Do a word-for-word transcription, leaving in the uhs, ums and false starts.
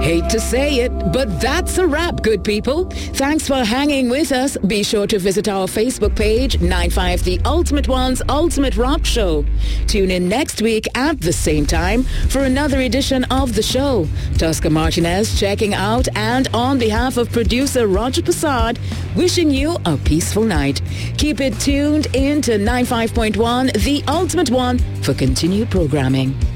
Hate to say it, but that's a wrap, good people. Thanks for hanging with us. Be sure to visit our Facebook page, nine five The Ultimate One's Ultimate Rock Show. Tune in next week at the same time for another edition of the show. Tosca Martinez checking out, and on behalf of producer Roger Passard, wishing you a peaceful night. Keep it tuned in to ninety-five point one The Ultimate One for continued programming.